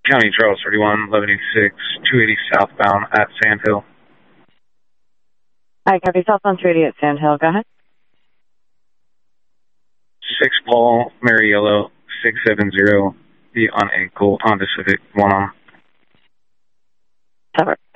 County Charles 31, 1186, 280 southbound at Sand Hill. Hi, copy southbound 280 at Sand Hill. Go ahead. 6 Paul, Mary Yellow, 670, be on a gold Honda Civic, one on. Cover.